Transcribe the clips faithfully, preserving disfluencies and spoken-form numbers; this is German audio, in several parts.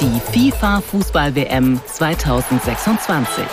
die FIFA-Fußball-W M zweitausendsechsundzwanzig.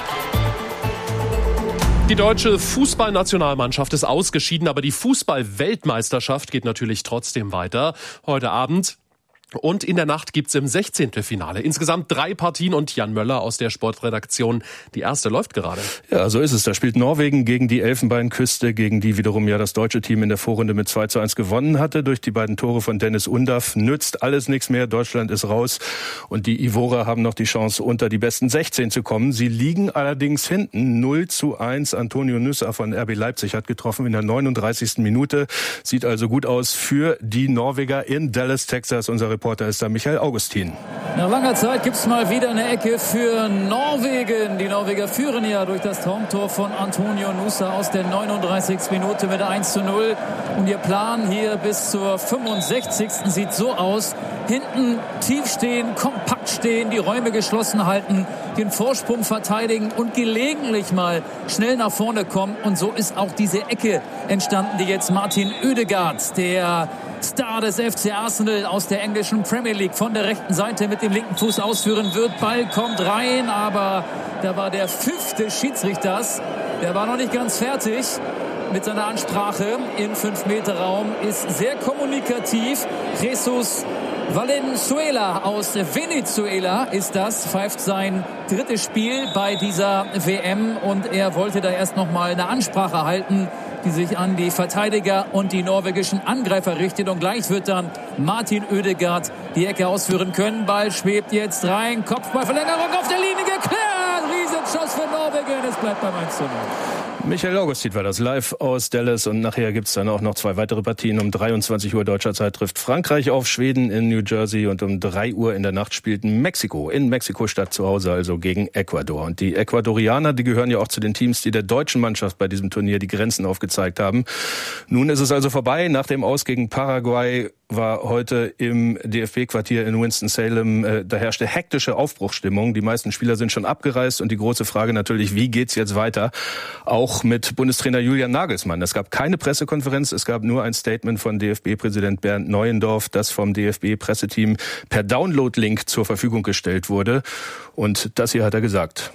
Die deutsche Fußballnationalmannschaft ist ausgeschieden, aber die Fußball-Weltmeisterschaft geht natürlich trotzdem weiter. Heute Abend und in der Nacht gibt's im Sechzehntelfinale insgesamt drei Partien und Jan Möller aus der Sportredaktion. Die erste läuft gerade. Ja, so ist es. Da spielt Norwegen gegen die Elfenbeinküste, gegen die wiederum ja das deutsche Team in der Vorrunde mit zwei zu eins gewonnen hatte. Durch die beiden Tore von Dennis Undaff nützt alles nichts mehr. Deutschland ist raus und die Ivorer haben noch die Chance, unter die besten sechzehn zu kommen. Sie liegen allerdings hinten. null zu eins. Antonio Nusa von R B Leipzig hat getroffen in der neununddreißigsten Minute. Sieht also gut aus für die Norweger in Dallas, Texas. Unser Reporter ist da Michael Augustin. Nach langer Zeit gibt es mal wieder eine Ecke für Norwegen. Die Norweger führen ja durch das Traumtor von Antonio Nusa aus der neununddreißigsten Minute mit eins zu null. Und ihr Plan hier bis zur fünfundsechzigsten sieht so aus. Hinten tief stehen, kompakt stehen, die Räume geschlossen halten, den Vorsprung verteidigen und gelegentlich mal schnell nach vorne kommen. Und so ist auch diese Ecke entstanden, die jetzt Martin Ødegaard, der Star des F C Arsenal aus der englischen Premier League, von der rechten Seite mit dem linken Fuß ausführen wird. Ball kommt rein, aber da war der Pfiff des Schiedsrichters. Der war noch nicht ganz fertig mit seiner Ansprache im fünf Meter Raum. Ist sehr kommunikativ. Jesus Valenzuela aus Venezuela ist das, pfeift sein drittes Spiel bei dieser W M und er wollte da erst noch mal eine Ansprache halten, die sich an die Verteidiger und die norwegischen Angreifer richtet. Und gleich wird dann Martin Ødegaard die Ecke ausführen können. Ball schwebt jetzt rein. Kopfballverlängerung auf der Linie geklärt. Riesenschuss für Norwegen. Es bleibt beim eins zu null. Michael Augustin war das live aus Dallas und nachher gibt's dann auch noch zwei weitere Partien. Um dreiundzwanzig Uhr deutscher Zeit trifft Frankreich auf Schweden in New Jersey und um drei Uhr in der Nacht spielt Mexiko in Mexiko-Stadt zu Hause, also gegen Ecuador. Und die Ecuadorianer, die gehören ja auch zu den Teams, die der deutschen Mannschaft bei diesem Turnier die Grenzen aufgezeigt haben. Nun ist es also vorbei. Nach dem Aus gegen Paraguay war heute im D F B-Quartier in Winston-Salem, äh, da herrschte hektische Aufbruchsstimmung. Die meisten Spieler sind schon abgereist und die große Frage natürlich, wie geht's jetzt weiter? Auch mit Bundestrainer Julian Nagelsmann. Es gab keine Pressekonferenz, es gab nur ein Statement von D F B-Präsident Bernd Neuendorf, das vom D F B-Presseteam per Download-Link zur Verfügung gestellt wurde. Und das hier hat er gesagt.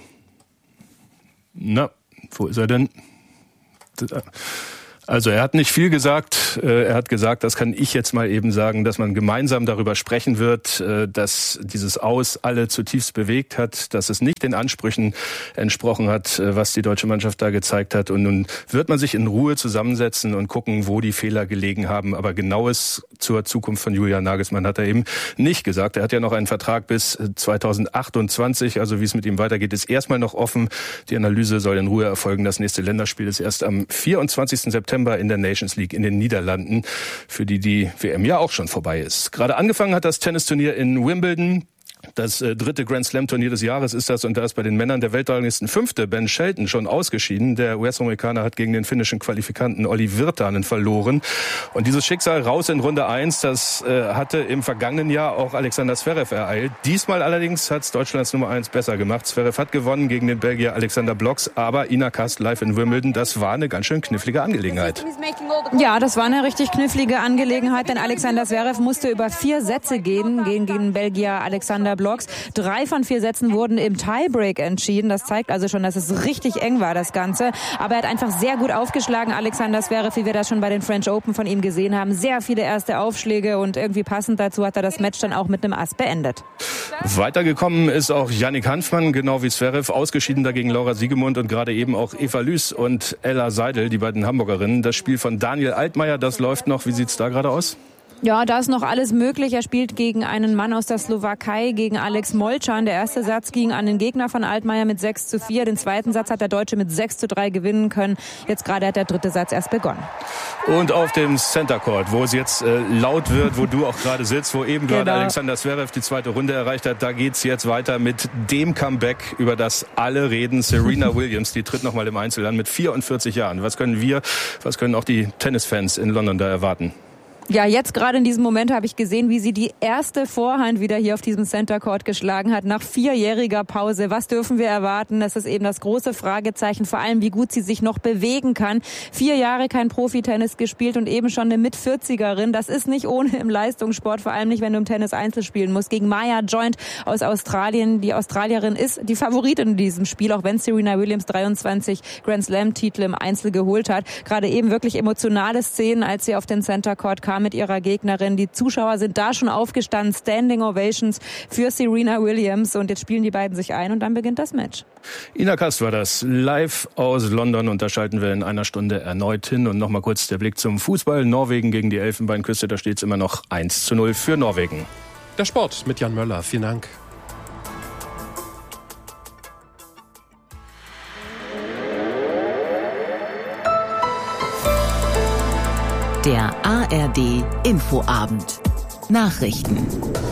Na, wo ist er denn? Also er hat nicht viel gesagt. Er hat gesagt, das kann ich jetzt mal eben sagen, dass man gemeinsam darüber sprechen wird, dass dieses Aus alle zutiefst bewegt hat, dass es nicht den Ansprüchen entsprochen hat, was die deutsche Mannschaft da gezeigt hat. Und nun wird man sich in Ruhe zusammensetzen und gucken, wo die Fehler gelegen haben. Aber Genaues zur Zukunft von Julian Nagelsmann hat er eben nicht gesagt. Er hat ja noch einen Vertrag bis zweitausendachtundzwanzig. Also wie es mit ihm weitergeht, ist erstmal noch offen. Die Analyse soll in Ruhe erfolgen. Das nächste Länderspiel ist erst am vierundzwanzigsten September in der Nations League in den Niederlanden, für die die W M ja auch schon vorbei ist. Gerade angefangen hat das Tennisturnier in Wimbledon. Das äh, dritte Grand Slam Turnier des Jahres ist das und da ist bei den Männern der Weltranglisten Fünfte Ben Shelton schon ausgeschieden. Der U S-Amerikaner hat gegen den finnischen Qualifikanten Olli Virtanen verloren. Und dieses Schicksal raus in Runde eins, das äh, hatte im vergangenen Jahr auch Alexander Zverev ereilt. Diesmal allerdings hat es Deutschlands Nummer eins besser gemacht. Zverev hat gewonnen gegen den Belgier Alexander Bloks, aber Ina Kast live in Wimbledon, das war eine ganz schön knifflige Angelegenheit. Ja, das war eine richtig knifflige Angelegenheit, denn Alexander Zverev musste über vier Sätze gehen gegen den Belgier Alexander Blocks. Drei von vier Sätzen wurden im Tiebreak entschieden. Das zeigt also schon, dass es richtig eng war, das Ganze. Aber er hat einfach sehr gut aufgeschlagen, Alexander Zverev, wie wir das schon bei den French Open von ihm gesehen haben. Sehr viele erste Aufschläge und irgendwie passend dazu hat er das Match dann auch mit einem Ass beendet. Weitergekommen ist auch Yannick Hanfmann, genau wie Zverev, ausgeschieden dagegen Laura Siegemund und gerade eben auch Eva Lüß und Ella Seidel, die beiden Hamburgerinnen. Das Spiel von Daniel Altmaier, das läuft noch. Wie sieht's da gerade aus? Ja, da ist noch alles möglich. Er spielt gegen einen Mann aus der Slowakei, gegen Alex Molchan. Der erste Satz ging an den Gegner von Altmaier mit sechs zu vier. Den zweiten Satz hat der Deutsche mit sechs zu drei gewinnen können. Jetzt gerade hat der dritte Satz erst begonnen. Und auf dem Center Court, wo es jetzt äh, laut wird, wo du auch gerade sitzt, wo eben gerade genau. Alexander Zverev die zweite Runde erreicht hat, da geht's jetzt weiter mit dem Comeback, über das alle reden. Serena Williams, die tritt nochmal im Einzel an mit vierundvierzig Jahren. Was können wir, was können auch die Tennisfans in London da erwarten? Ja, jetzt gerade in diesem Moment habe ich gesehen, wie sie die erste Vorhand wieder hier auf diesem Center Court geschlagen hat, nach vierjähriger Pause. Was dürfen wir erwarten? Das ist eben das große Fragezeichen, vor allem wie gut sie sich noch bewegen kann. Vier Jahre kein Profitennis gespielt und eben schon eine Mit-vierzigerin. Das ist nicht ohne im Leistungssport, vor allem nicht, wenn du im Tennis Einzel spielen musst. Gegen Maya Joint aus Australien. Die Australierin ist die Favoritin in diesem Spiel, auch wenn Serena Williams dreiundzwanzig Grand Slam-Titel im Einzel geholt hat. Gerade eben wirklich emotionale Szenen, als sie auf den Center Court kam mit ihrer Gegnerin. Die Zuschauer sind da schon aufgestanden. Standing Ovations für Serena Williams. Und jetzt spielen die beiden sich ein und dann beginnt das Match. Ina Kast war das live aus London und da schalten wir in einer Stunde erneut hin. Und nochmal kurz der Blick zum Fußball. Norwegen gegen die Elfenbeinküste. Da steht es immer noch eins zu null für Norwegen. Der Sport mit Jan Möller. Vielen Dank. Der A R D Infoabend. Nachrichten.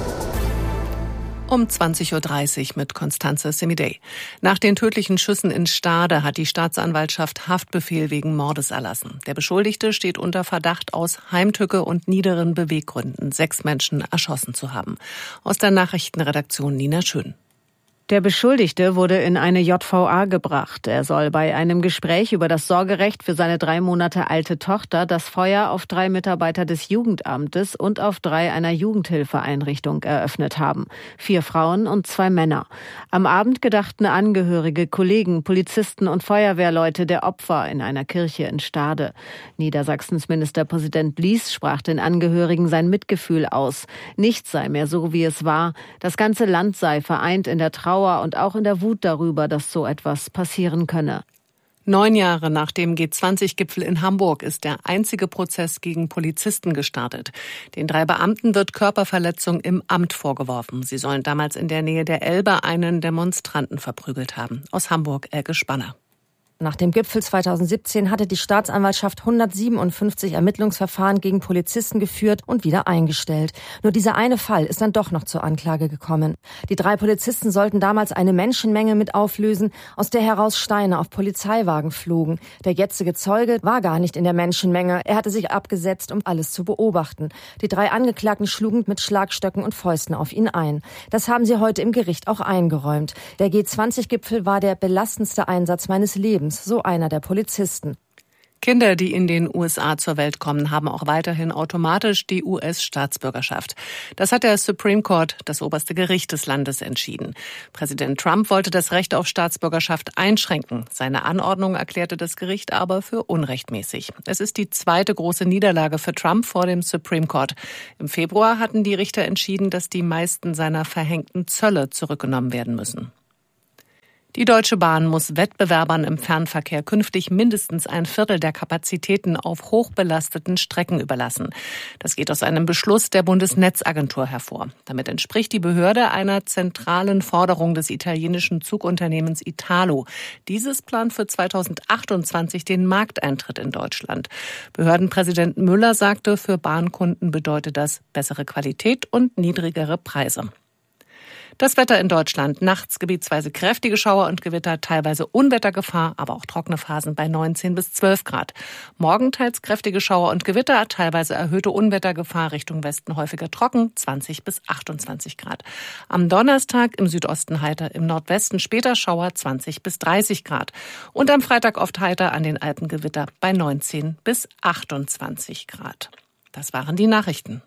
Um zwanzig Uhr dreißig mit Constanze Semidey. Nach den tödlichen Schüssen in Stade hat die Staatsanwaltschaft Haftbefehl wegen Mordes erlassen. Der Beschuldigte steht unter Verdacht, aus Heimtücke und niederen Beweggründen sechs Menschen erschossen zu haben. Aus der Nachrichtenredaktion Nina Schön. Der Beschuldigte wurde in eine J V A gebracht. Er soll bei einem Gespräch über das Sorgerecht für seine drei Monate alte Tochter das Feuer auf drei Mitarbeiter des Jugendamtes und auf drei einer Jugendhilfeeinrichtung eröffnet haben. Vier Frauen und zwei Männer. Am Abend gedachten Angehörige, Kollegen, Polizisten und Feuerwehrleute der Opfer in einer Kirche in Stade. Niedersachsens Ministerpräsident Lies sprach den Angehörigen sein Mitgefühl aus. Nichts sei mehr so, wie es war. Das ganze Land sei vereint in der Trauer und auch in der Wut darüber, dass so etwas passieren könne. Neun Jahre nach dem G zwanzig Gipfel in Hamburg ist der einzige Prozess gegen Polizisten gestartet. Den drei Beamten wird Körperverletzung im Amt vorgeworfen. Sie sollen damals in der Nähe der Elbe einen Demonstranten verprügelt haben. Aus Hamburg, Elke Spanner. Nach dem Gipfel zweitausendsiebzehn hatte die Staatsanwaltschaft hundertsiebenundfünfzig Ermittlungsverfahren gegen Polizisten geführt und wieder eingestellt. Nur dieser eine Fall ist dann doch noch zur Anklage gekommen. Die drei Polizisten sollten damals eine Menschenmenge mit auflösen, aus der heraus Steine auf Polizeiwagen flogen. Der jetzige Zeuge war gar nicht in der Menschenmenge. Er hatte sich abgesetzt, um alles zu beobachten. Die drei Angeklagten schlugen mit Schlagstöcken und Fäusten auf ihn ein. Das haben sie heute im Gericht auch eingeräumt. Der G zwanzig Gipfel war der belastendste Einsatz meines Lebens. So einer der Polizisten. Kinder, die in den U S A zur Welt kommen, haben auch weiterhin automatisch die U S-Staatsbürgerschaft. Das hat der Supreme Court, das oberste Gericht des Landes, entschieden. Präsident Trump wollte das Recht auf Staatsbürgerschaft einschränken. Seine Anordnung erklärte das Gericht aber für unrechtmäßig. Es ist die zweite große Niederlage für Trump vor dem Supreme Court. Im Februar hatten die Richter entschieden, dass die meisten seiner verhängten Zölle zurückgenommen werden müssen. Die Deutsche Bahn muss Wettbewerbern im Fernverkehr künftig mindestens ein Viertel der Kapazitäten auf hochbelasteten Strecken überlassen. Das geht aus einem Beschluss der Bundesnetzagentur hervor. Damit entspricht die Behörde einer zentralen Forderung des italienischen Zugunternehmens Italo. Dieses plant für zweitausendachtundzwanzig den Markteintritt in Deutschland. Behördenpräsident Müller sagte, für Bahnkunden bedeutet das bessere Qualität und niedrigere Preise. Das Wetter in Deutschland. Nachts gebietsweise kräftige Schauer und Gewitter, teilweise Unwettergefahr, aber auch trockene Phasen bei neunzehn bis zwölf Grad. Morgen teils kräftige Schauer und Gewitter, teilweise erhöhte Unwettergefahr, Richtung Westen häufiger trocken, zwanzig bis achtundzwanzig Grad. Am Donnerstag im Südosten heiter, im Nordwesten später Schauer, zwanzig bis dreißig Grad. Und am Freitag oft heiter, an den Alpen Gewitter bei neunzehn bis achtundzwanzig Grad. Das waren die Nachrichten.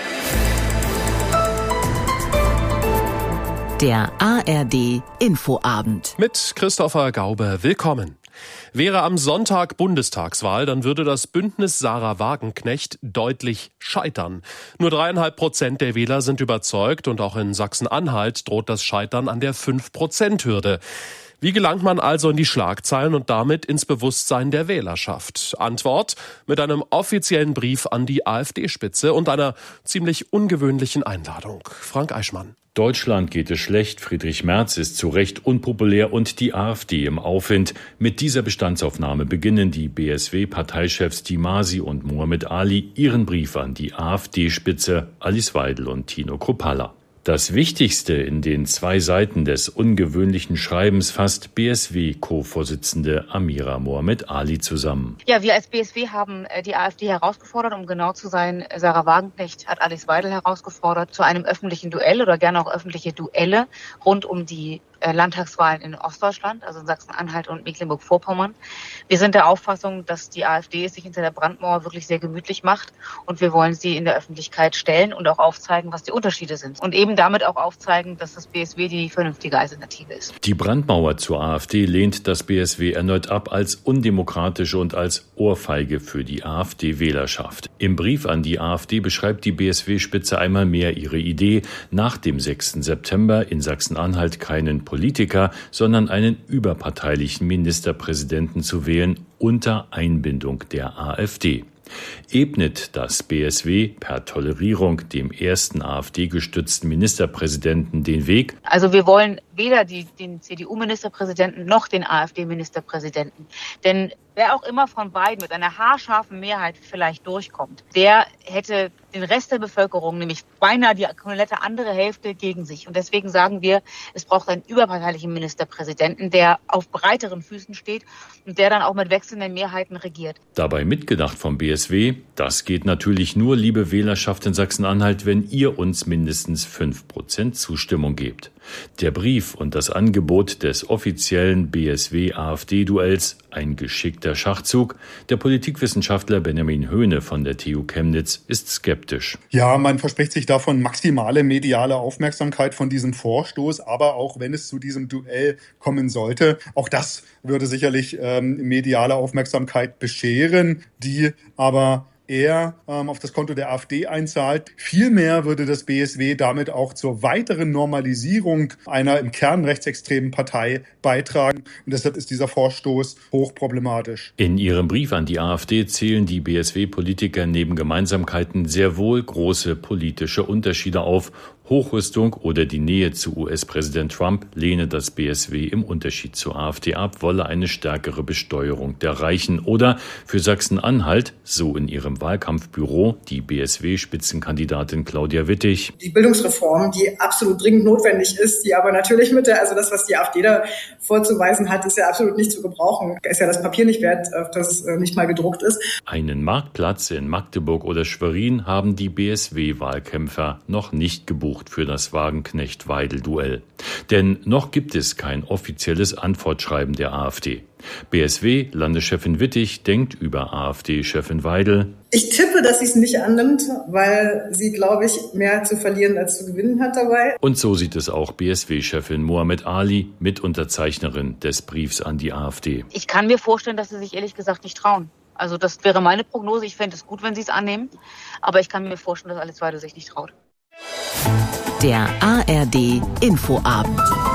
Der A R D Infoabend. Mit Christopher Gaube. Willkommen. Wäre am Sonntag Bundestagswahl, dann würde das Bündnis Sarah Wagenknecht deutlich scheitern. Nur dreieinhalb Prozent der Wähler sind überzeugt und auch in Sachsen-Anhalt droht das Scheitern an der fünf Prozent Hürde. Wie gelangt man also in die Schlagzeilen und damit ins Bewusstsein der Wählerschaft? Antwort mit einem offiziellen Brief an die AfD-Spitze und einer ziemlich ungewöhnlichen Einladung. Frank Eichmann. Deutschland geht es schlecht, Friedrich Merz ist zu Recht unpopulär und die AfD im Aufwind. Mit dieser Bestandsaufnahme beginnen die B S W-Parteichefs Dimasi und Muhammad Ali ihren Brief an die AfD-Spitze Alice Weidel und Tino Kruppalla. Das Wichtigste in den zwei Seiten des ungewöhnlichen Schreibens fasst B S W-Co-Vorsitzende Amira Mohamed Ali zusammen. Ja, wir als B S W haben die AfD herausgefordert, um genau zu sein. Sarah Wagenknecht hat Alice Weidel herausgefordert zu einem öffentlichen Duell oder gerne auch öffentliche Duelle rund um die Landtagswahlen in Ostdeutschland, also in Sachsen-Anhalt und Mecklenburg-Vorpommern. Wir sind der Auffassung, dass die AfD es sich hinter der Brandmauer wirklich sehr gemütlich macht und wir wollen sie in der Öffentlichkeit stellen und auch aufzeigen, was die Unterschiede sind. Und eben damit auch aufzeigen, dass das B S W die vernünftige Alternative ist. Die Brandmauer zur AfD lehnt das B S W erneut ab als undemokratisch und als Ohrfeige für die AfD-Wählerschaft. Im Brief an die AfD beschreibt die B S W-Spitze einmal mehr ihre Idee, nach dem sechsten September in Sachsen-Anhalt keinen Politiker, sondern einen überparteilichen Ministerpräsidenten zu wählen unter Einbindung der AfD. Ebnet das B S W per Tolerierung dem ersten AfD-gestützten Ministerpräsidenten den Weg? Also wir wollen weder die, den C D U-Ministerpräsidenten noch den AfD-Ministerpräsidenten. Denn wer auch immer von beiden mit einer haarscharfen Mehrheit vielleicht durchkommt, der hätte den Rest der Bevölkerung, nämlich beinahe die komplette andere Hälfte, gegen sich. Und deswegen sagen wir, es braucht einen überparteilichen Ministerpräsidenten, der auf breiteren Füßen steht und der dann auch mit wechselnden Mehrheiten regiert. Dabei mitgedacht vom B S W, das geht natürlich nur, liebe Wählerschaft in Sachsen-Anhalt, wenn ihr uns mindestens fünf Prozent Zustimmung gebt. Der Brief und das Angebot des offiziellen B S W-AfD-Duells, ein geschickter Schachzug. Der Politikwissenschaftler Benjamin Höhne von der T U Chemnitz ist skeptisch. Ja, man verspricht sich davon maximale mediale Aufmerksamkeit von diesem Vorstoß, aber auch wenn es zu diesem Duell kommen sollte, auch das würde sicherlich ähm, mediale Aufmerksamkeit bescheren, die aber eher ähm, auf das Konto der AfD einzahlt. Vielmehr würde das B S W damit auch zur weiteren Normalisierung einer im Kern rechtsextremen Partei beitragen. Und deshalb ist dieser Vorstoß hochproblematisch. In ihrem Brief an die AfD zählen die B S W-Politiker neben Gemeinsamkeiten sehr wohl große politische Unterschiede auf. Hochrüstung oder die Nähe zu U S-Präsident Trump lehne das B S W im Unterschied zur AfD ab, wolle eine stärkere Besteuerung der Reichen. Oder für Sachsen-Anhalt, so in ihrem Wahlkampfbüro, die B S W-Spitzenkandidatin Claudia Wittig. Die Bildungsreform, die absolut dringend notwendig ist, die aber natürlich mit der, also das, was die AfD da vorzuweisen hat, ist ja absolut nicht zu gebrauchen. Ist ja das Papier nicht wert, auf das es nicht mal gedruckt ist. Einen Marktplatz in Magdeburg oder Schwerin haben die B S W-Wahlkämpfer noch nicht gebucht für das Wagenknecht-Weidel-Duell. Denn noch gibt es kein offizielles Antwortschreiben der AfD. B S W-Landeschefin Wittig denkt über AfD-Chefin Weidel: Ich tippe, dass sie es nicht annimmt, weil sie, glaube ich, mehr zu verlieren als zu gewinnen hat dabei. Und so sieht es auch B S W-Chefin Mohamed Ali, Mitunterzeichnerin des Briefs an die AfD. Ich kann mir vorstellen, dass sie sich ehrlich gesagt nicht trauen. Also das wäre meine Prognose. Ich fände es gut, wenn sie es annehmen. Aber ich kann mir vorstellen, dass Alice Weidel sich nicht traut. Der A R D Infoabend.